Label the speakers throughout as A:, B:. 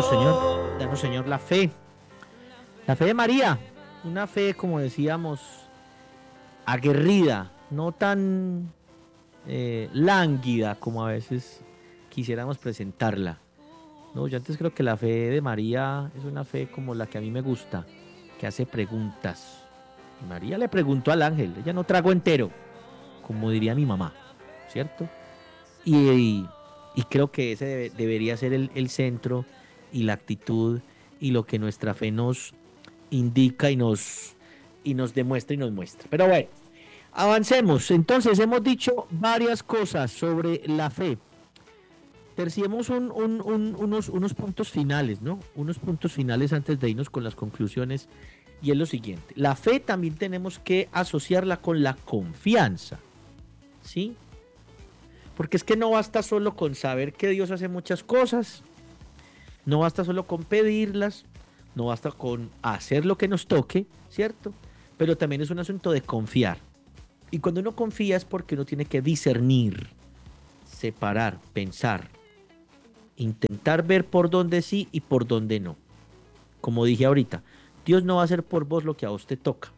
A: Danos, Señor, la fe de María, una fe, como decíamos, aguerrida, no tan lánguida como a veces quisiéramos presentarla. No, yo antes creo que la fe de María es una fe como la que a mí me gusta, que hace preguntas. Y María le preguntó al ángel, ella no tragó entero, como diría mi mamá, ¿cierto? Y, y creo que ese debería ser el centro y la actitud y lo que nuestra fe nos indica y nos demuestra y nos muestra. Pero bueno, avancemos. Entonces, hemos dicho varias cosas sobre la fe. Terciemos unos puntos finales, ¿no? Unos puntos finales antes de irnos con las conclusiones. Y es lo siguiente. La fe también tenemos que asociarla con la confianza, ¿sí? Porque es que no basta solo con saber que Dios hace muchas cosas, no basta solo con pedirlas, no basta con hacer lo que nos toque, ¿cierto? Pero también es un asunto de confiar. Y cuando uno confía es porque uno tiene que discernir, separar, pensar, intentar ver por dónde sí y por dónde no. Como dije ahorita, Dios no va a hacer por vos lo que a vos te toca.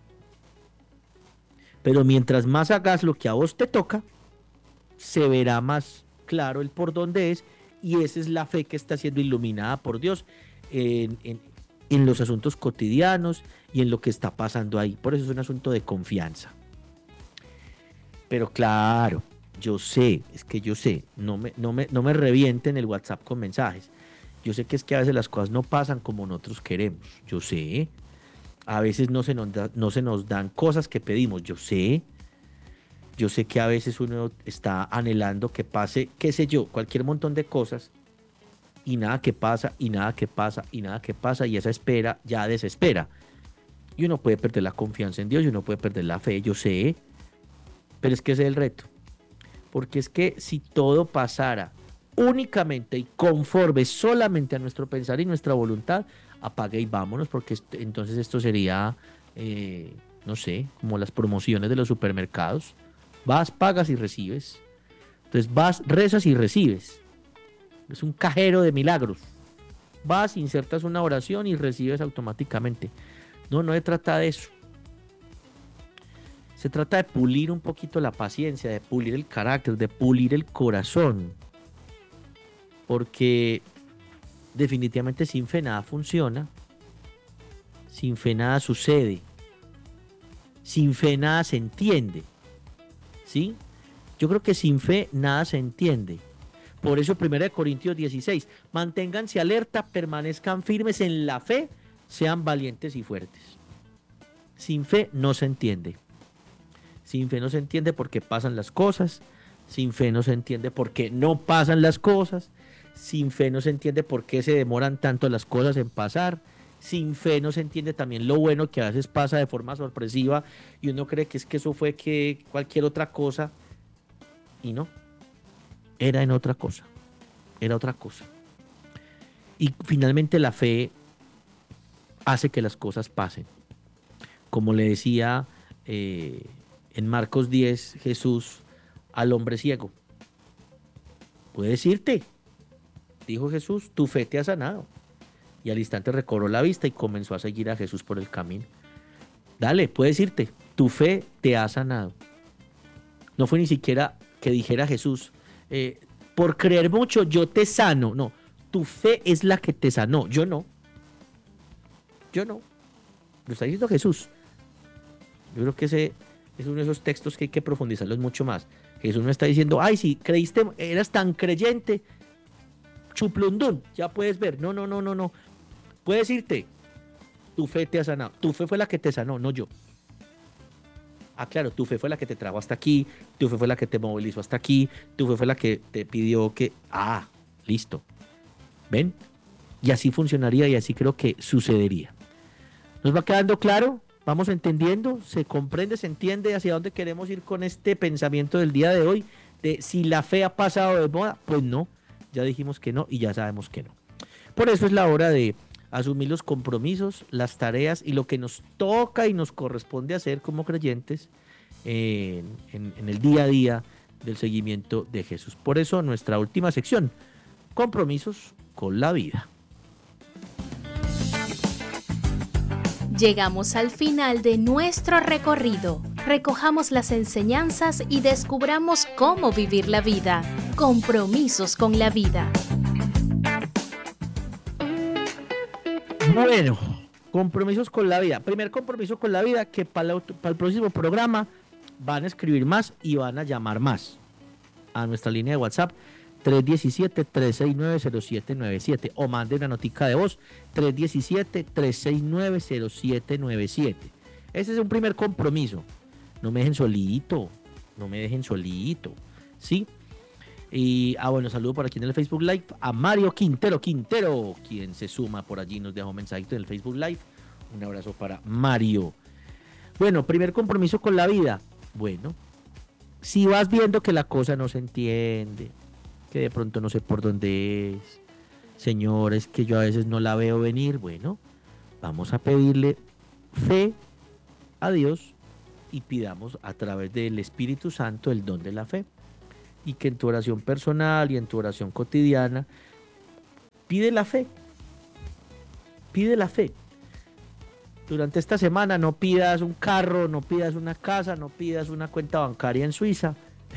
A: Pero mientras más hagas lo que a vos te toca, se verá más claro el por dónde es, y esa es la fe que está siendo iluminada por Dios en, en, en los asuntos cotidianos y en lo que está pasando ahí. Por eso es un asunto de confianza. Pero claro, yo sé, es que yo sé, no me revienten el WhatsApp con mensajes. Yo sé que es que a veces las cosas no pasan como nosotros queremos. Yo sé, a veces no se nos dan cosas que pedimos. Yo sé que a veces uno está anhelando que pase, qué sé yo, cualquier montón de cosas y nada que pasa, y nada que pasa, y nada que pasa, y esa espera ya desespera. Y uno puede perder la confianza en Dios y uno puede perder la fe, yo sé, pero es que ese es el reto. Porque es que si todo pasara únicamente y conforme solamente a nuestro pensar y nuestra voluntad, apague y vámonos, porque entonces esto sería, no sé, como las promociones de los supermercados. Vas, pagas y recibes. Entonces vas, rezas y recibes. Es un cajero de milagros. Vas, insertas una oración y recibes automáticamente. No, no se trata de eso. Se trata de pulir un poquito la paciencia, de pulir el carácter, de pulir el corazón. Porque definitivamente sin fe nada funciona. Sin fe nada sucede. Sin fe nada se entiende. ¿Sí? Yo creo que sin fe nada se entiende. Por eso 1 Corintios 16, manténganse alerta, permanezcan firmes en la fe, sean valientes y fuertes. Sin fe no se entiende. Sin fe no se entiende por qué pasan las cosas. Sin fe no se entiende por qué no pasan las cosas. Sin fe no se entiende por qué se demoran tanto las cosas en pasar. Sin fe no se entiende también lo bueno que a veces pasa de forma sorpresiva y uno cree que es que eso fue que cualquier otra cosa y no, era en otra cosa, era otra cosa. Y finalmente la fe hace que las cosas pasen. Como le decía en Marcos 10 Jesús al hombre ciego, puedes irte, dijo Jesús, tu fe te ha sanado. Y al instante recobró la vista y comenzó a seguir a Jesús por el camino. Dale, puedes irte, tu fe te ha sanado. No fue ni siquiera que dijera Jesús, por creer mucho yo te sano. No, tu fe es la que te sanó, yo no. Yo no. Lo está diciendo Jesús. Yo creo que ese es uno de esos textos que hay que profundizarlos mucho más. Jesús no está diciendo, ay, si creíste, eras tan creyente, chuplundún, ya puedes ver. No, no, no, no, no. Puedes irte. Tu fe te ha sanado. Tu fe fue la que te sanó, no yo. Ah, claro, tu fe fue la que te trajo hasta aquí, tu fe fue la que te movilizó hasta aquí, tu fe fue la que te pidió que... Ah, listo. ¿Ven? Y así funcionaría y así creo que sucedería. ¿Nos va quedando claro? ¿Vamos entendiendo? ¿Se comprende, se entiende hacia dónde queremos ir con este pensamiento del día de hoy? De si la fe ha pasado de moda, pues no. Ya dijimos que no y ya sabemos que no. Por eso es la hora de asumir los compromisos, las tareas y lo que nos toca y nos corresponde hacer como creyentes en el día a día del seguimiento de Jesús. Por eso nuestra última sección, compromisos con la vida.
B: Llegamos al final de nuestro recorrido. Recojamos las enseñanzas y descubramos cómo vivir la vida. Compromisos con la vida.
A: Bueno, compromisos con la vida. Primer compromiso con la vida, que para el próximo programa van a escribir más y van a llamar más a nuestra línea de WhatsApp 317-369-0797 o mande una notica de voz 317-369-0797. Ese es un primer compromiso. No me dejen solito, ¿sí? Y, bueno, saludo por aquí en el Facebook Live a Mario Quintero, quien se suma por allí, nos deja un mensajito en el Facebook Live. Un abrazo para Mario. Bueno, primer compromiso con la vida. Bueno, si vas viendo que la cosa no se entiende, que de pronto no sé por dónde es, señores, que yo a veces no la veo venir, bueno, vamos a pedirle fe a Dios y pidamos a través del Espíritu Santo el don de la fe. Y que en tu oración personal y en tu oración cotidiana pide la fe. Pide la fe. Durante esta semana no pidas un carro, no pidas una casa, no pidas una cuenta bancaria en Suiza.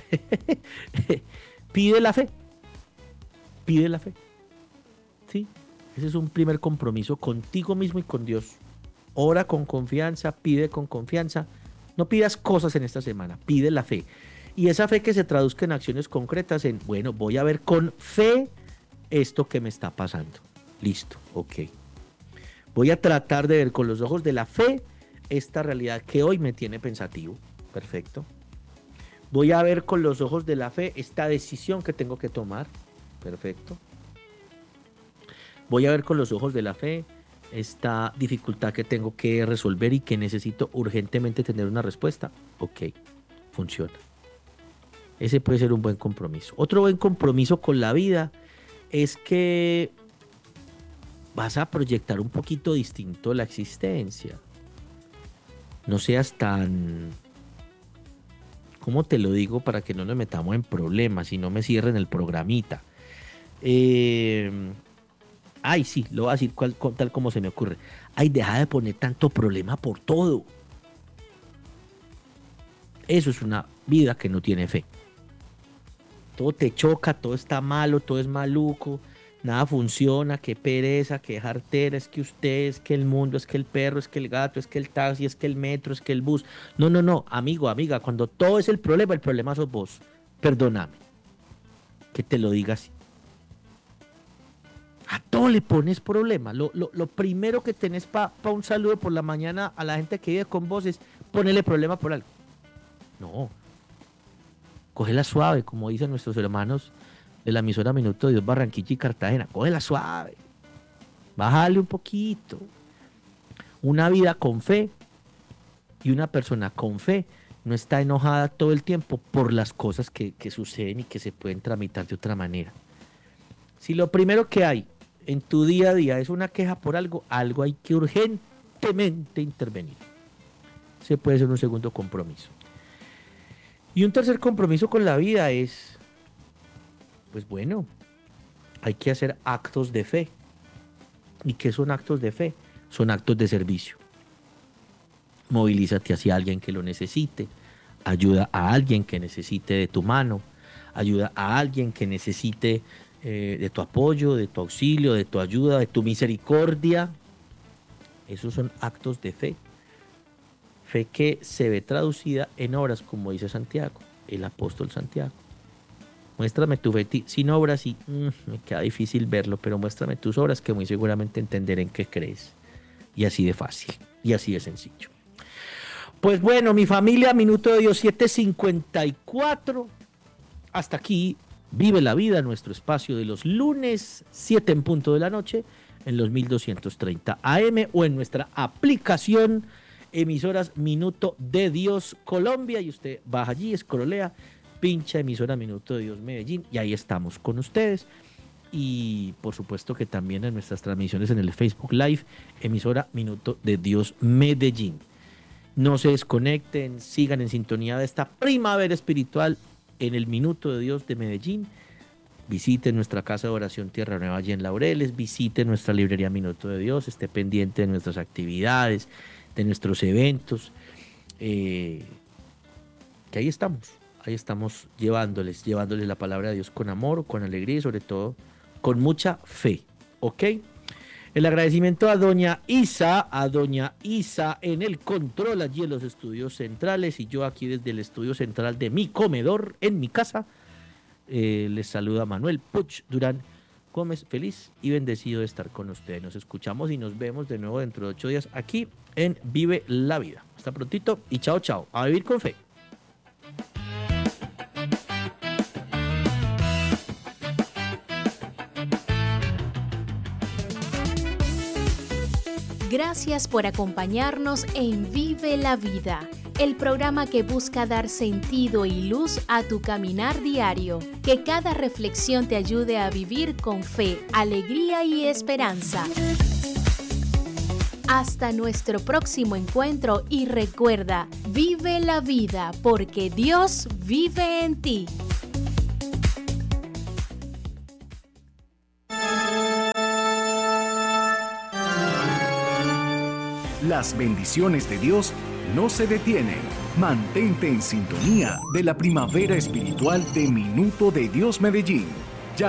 A: Pide la fe. Pide la fe. ¿Sí? Ese es un primer compromiso contigo mismo y con Dios. Ora con confianza, pide con confianza. No pidas cosas en esta semana, pide la fe. Y esa fe que se traduzca en acciones concretas en, bueno, voy a ver con fe esto que me está pasando. Listo, ok. Voy a tratar de ver con los ojos de la fe esta realidad que hoy me tiene pensativo. Perfecto. Voy a ver con los ojos de la fe esta decisión que tengo que tomar. Perfecto. Voy a ver con los ojos de la fe esta dificultad que tengo que resolver y que necesito urgentemente tener una respuesta. Ok, funciona. Ese puede ser un buen compromiso. Otro buen compromiso con la vida es que vas a proyectar un poquito distinto la existencia. No seas tan... ¿Cómo te lo digo para que no nos metamos en problemas y no me cierren el programita? Ay, sí, lo voy a decir tal como se me ocurre. Ay, deja de poner tanto problema por todo. Eso es una vida que no tiene fe. Todo te choca, todo está malo, todo es maluco, nada funciona, qué pereza, qué jartera, es que usted, es que el mundo, es que el perro, es que el gato, es que el taxi, es que el metro, es que el bus. No, amigo, amiga, cuando todo es el problema sos vos. Perdóname que te lo diga así. A todo le pones problema. Lo primero que tenés para un saludo por la mañana a la gente que vive con vos es ponerle problema por algo. No. Cógela suave, como dicen nuestros hermanos de la emisora Minuto de Dios, Barranquilla y Cartagena. Cógela suave. Bájale un poquito. Una vida con fe y una persona con fe no está enojada todo el tiempo por las cosas que suceden y que se pueden tramitar de otra manera. Si lo primero que hay en tu día a día es una queja por algo hay que urgentemente intervenir. Ese puede ser un segundo compromiso. Y un tercer compromiso con la vida es, pues bueno, hay que hacer actos de fe. ¿Y qué son actos de fe? Son actos de servicio. Movilízate hacia alguien que lo necesite. Ayuda a alguien que necesite de tu mano. Ayuda a alguien que necesite de tu apoyo, de tu auxilio, de tu ayuda, de tu misericordia. Esos son actos de fe. Fe que se ve traducida en obras, como dice Santiago, el apóstol Santiago. Muéstrame tu fe sin obras y me queda difícil verlo, pero muéstrame tus obras que muy seguramente entenderé en qué crees. Y así de fácil, y así de sencillo. Pues bueno, mi familia, Minuto de Dios 7:54. Hasta aquí, Vive la Vida, nuestro espacio de los lunes, 7 en punto de la noche, en los 1230 AM o en nuestra aplicación Emisoras Minuto de Dios Colombia, y usted baja allí, escrolea, pincha Emisora Minuto de Dios Medellín y ahí estamos con ustedes. Y por supuesto que también en nuestras transmisiones en el Facebook Live, Emisora Minuto de Dios Medellín. No se desconecten, sigan en sintonía de esta primavera espiritual en el Minuto de Dios de Medellín, Visite nuestra casa de oración Tierra Nueva allí en Laureles, visite nuestra librería Minuto de Dios, esté pendiente de nuestras actividades, de nuestros eventos, que ahí estamos llevándoles la palabra de Dios con amor, con alegría y sobre todo con mucha fe, ¿ok? El agradecimiento a doña Isa en el control allí en los estudios centrales y yo aquí desde el estudio central de mi comedor en mi casa. Les saluda Manuel Puch Durán Gómez, feliz y bendecido de estar con ustedes. Nos escuchamos y nos vemos de nuevo dentro de 8 días aquí en Vive la Vida. Hasta prontito y chao, chao. A vivir con fe.
B: Gracias por acompañarnos en Vive la Vida, el programa que busca dar sentido y luz a tu caminar diario. Que cada reflexión te ayude a vivir con fe, alegría y esperanza. Hasta nuestro próximo encuentro y recuerda, vive la vida porque Dios vive en ti.
C: Las bendiciones de Dios no se detienen. Mantente en sintonía de la primavera espiritual de Minuto de Dios Medellín.